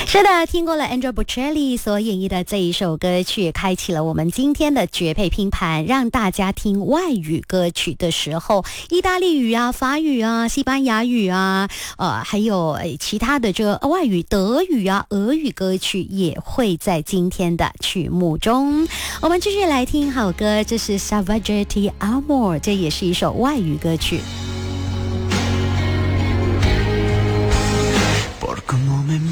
是的，听过了 Andrea Bocelli 所演绎的这一首歌曲，开启了我们今天的绝配拼盘，让大家听外语歌曲的时候，意大利语啊、法语啊、西班牙语啊，还有其他的这个外语、德语啊、俄语歌曲也会在今天的曲目中。我们继续来听好歌，这是 Savageti Amor， 这也是一首外语歌曲。